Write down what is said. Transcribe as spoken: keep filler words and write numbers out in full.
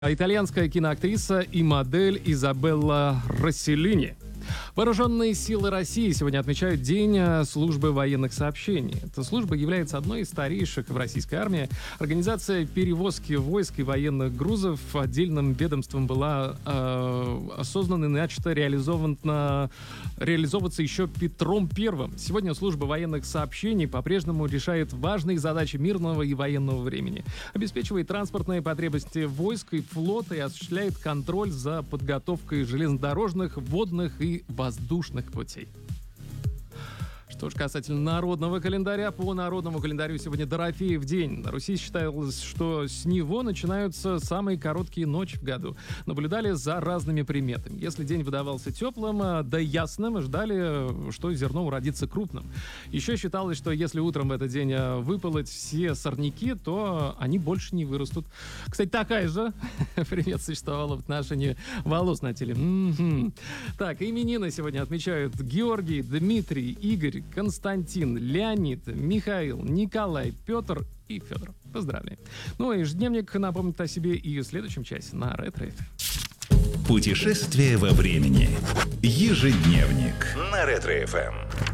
Итальянская киноактриса и модель Изабелла Росселлини. Вооруженные силы России сегодня отмечают День службы военных сообщений. Эта служба является одной из старейших в российской армии. Организация перевозки войск и военных грузов отдельным ведомством была э, осознанно и начата реализована, реализовываться еще Петром Первым. Сегодня служба военных сообщений по-прежнему решает важные задачи мирного и военного времени. Обеспечивает транспортные потребности войск и флота и осуществляет контроль за подготовкой железнодорожных, водных и воздушных путей. Что ж касательно народного календаря, по народному календарю сегодня Дорофеев день. На Руси считалось, что с него начинаются самые короткие ночи в году. Наблюдали за разными приметами. Если день выдавался теплым да ясным, ждали, что зерно уродится крупным. Еще считалось, что если утром в этот день выпалоть все сорняки, то они больше не вырастут. Кстати, такая же примета существовала в отношении волос на теле. М-м-м. Так, именины сегодня отмечают Георгий, Дмитрий, Игорь, Константин, Леонид, Михаил, Николай, Петр и Федор. Поздравляю. Ну а ежедневник напомнит о себе и в следующем часе на Ретро эф эм. Путешествие во времени. Ежедневник на Ретро эф эм.